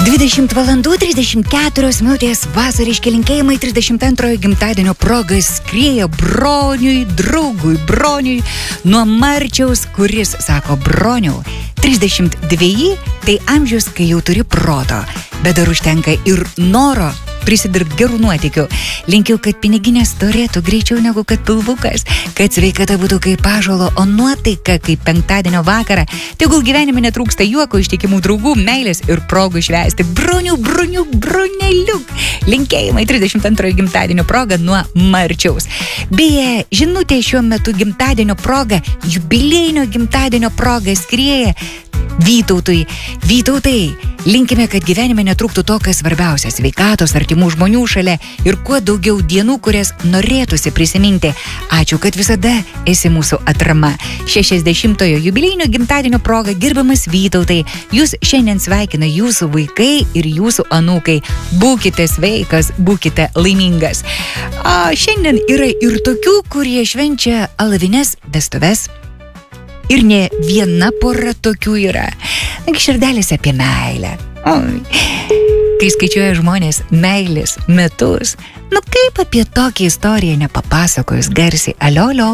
20 valandų 34 minutės vasariški linkėjimai 32 gimtadienio proga skrieja broniui, draugui Broniui nuo Marčiaus, kuris sako: Broniau, 32 tai amžius, kai jau turi proto, bet dar užtenka ir noro prisidirbt gerų nuotykių. Linkiu, kad piniginė storėtų greičiau negu kad pilvukas, kad sveikata būtų kaip ąžuolo, o nuotaika kaip penktadienio vakarą. Tegul gyvenime netrūksta juoko, ištikimų draugų, meilės ir progų švęsti. Bruneliuk. Linkėjimai 32 gimtadienio proga nuo Marčiaus. Beje, žinutė šiuo metu gimtadienio proga, jubiliejinio gimtadienio proga skrieja Vytautai, linkime, kad gyvenime netrūktų to, kas svarbiausia - sveikatos, artimų žmonių šalia ir kuo daugiau dienų, kurias norėtųsi prisiminti. Ačiū, kad visada esi mūsų atrama. 60-ojo jubiliejinio gimtadienio proga, gerbiamas Vytautai, jūs šiandien sveikina jūsų vaikai ir jūsų anūkai. Būkite sveikas, būkite laimingas. Šiandien yra ir tokių, kurie švenčia alavines vestuves. Ir ne viena pora tokių yra. Širdelis apie meilę. Kai skaičiuoja žmonės meilės metus, kaip apie tokią istoriją nepapasakojus garsiai. Alio.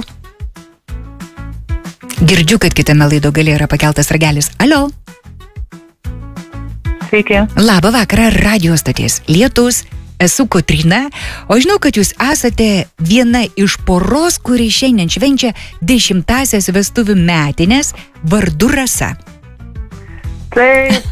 Girdžiu, kad kitame laido gale yra pakeltas ragelis. Alio. Sveiki. Labą vakarą, radio stoties Lietus. Esu Kotryna, o žinau, kad jūs esate viena iš poros, kuri šiandien švenčia 10-asias vestuvių metinės vardu Rasa. Taip.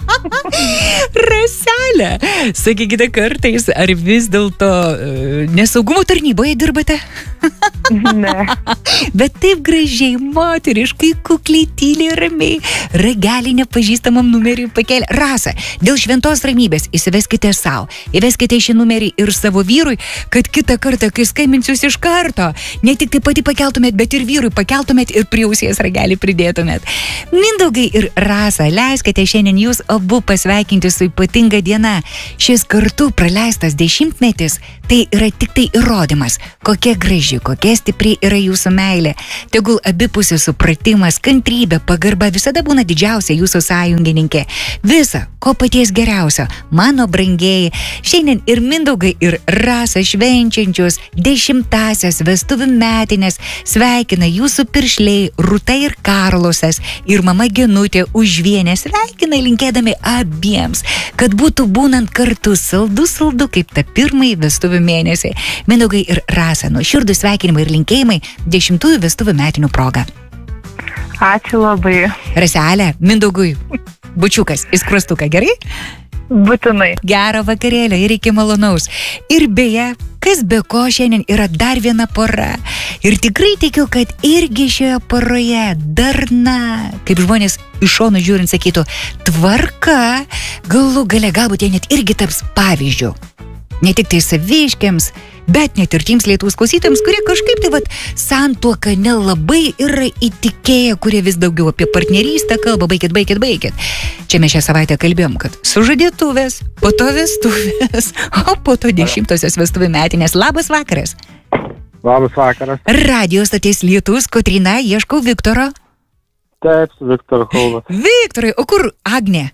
Raselė, sakykite kartais, ar vis dėlto nesaugumo tarnyboje dirbate? Ne. Bet taip gražiai, moteriškai, kukliai, tyliai, ramiai, ragelį nepažįstamam numeriui pakėlė. Rasa, dėl šventos ramybės įsiveskite savo, įveskite šį numerį ir savo vyrui, kad kitą kartą, kai skambinsius iš karto, ne tik tai pati pakeltumėt, bet ir vyrui pakeltumėt ir prie ausies ragelį pridėtumėt. Mindaugai ir Rasa, leiskite šiandien jūs abu pasveikinti su ypatinga diena. Šis kartu praleistas 10-metis, tai yra tik tai įrodymas, kokia graži, kokia stipri yra jūsų meilė. Tegul abipusis supratimas, kantrybė, pagarba visada būna didžiausia jūsų sąjungininkė. Visa, ko paties geriausio, mano brangieji, šiandien ir Mindaugai, ir Rasa švenčiančios 10-asias vestuvių metinės sveikina jūsų piršliai Rūta ir Karlosas ir mama Genutė Užvienė. Sveikina linkėdami abiems, kad būtų būnant kartu saldu kaip tą pirmąjį vestuvių mėnesį. Mindaugai ir Rasa, nuoširdų sveikinimai ir linkėjimai 10-ųjų vestuvių metinių proga. Ačiū labai. Raselė, Mindaugui, bučiukas į skruostuką, gerai? Būtinai. Gero vakarėlio ir iki malonaus. Ir beje, kas be ko šiandien yra dar viena pora. Ir tikrai tikiu, kad irgi šioje poroje darna, kaip žmonės iš šono žiūrint sakytų, tvarka, galų gale galbūt jie net irgi taps pavyzdžiu. Ne tik tai saviškiams, bet net ir tiems Lietuvos klausytojams, kurie kažkaip tai santuoką nelabai yra įtikėję, kurie vis daugiau apie partnerystę kalba, baikit. Čia mes šią savaitę kalbėjom, kad sužadėtuvės, po to vestuvės, o po to 10-osios vestuvių metinės. Labas vakaras. Labas vakaras. Radio stoties Lietus, Kotryna, ieškau Viktoro. Taip, su Viktoru kalba. Viktorai, o kur Agnė?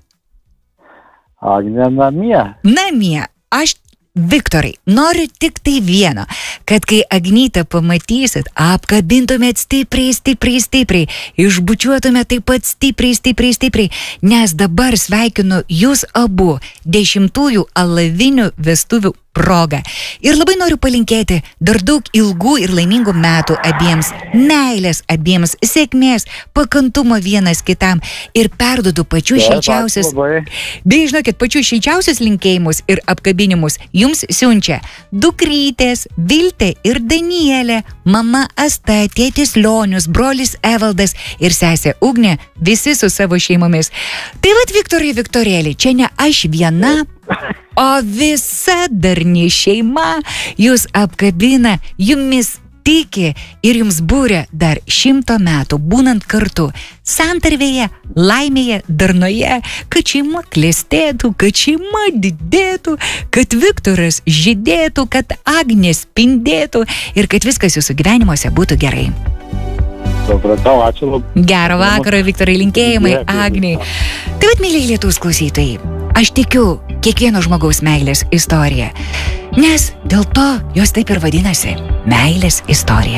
Agnė namie. Viktorai, noriu tik tai vieno, kad kai Agnytę pamatysit, apkabintumėt stipriai, išbučiuotumėt taip pat stipriai, nes dabar sveikinu jūs abu 10-ųjų alavinių vestuvių proga. Ir labai noriu palinkėti dar daug ilgų ir laimingų metų abiems, meilės abiems, sėkmės, pakantumo vienas kitam ir perduodu pačius šilčiausius, bei žinokit, pačius šilčiausius linkėjimus ir apkabinimus jums siunčia dukrytės Viltė ir Danielė, mama Asta, tėtis Lionius, brolis Evaldas ir sesė Ugnė, visi su savo šeimomis. Tai Viktorai, Viktorėlį, čia ne aš viena, o visa darni šeima jūs apkabina, jumis tiki ir jums būrė dar 100 metų būnant kartu santarvėje, laimėje, darnoje, kad šeima klestėtų, kad šeima didėtų, kad Viktoras žydėtų, kad Agnė spindėtų ir kad viskas jūsų gyvenimuose būtų gerai. Supratau, ačiū labai. Gero vakaro, Viktorai, linkėjimai Agniai. Tai mėlyje Lietuvos klausytojai, Aš tikiu kiekvieno žmogaus meilės istorija, nes dėl to jos taip ir vadinasi – meilės istorija.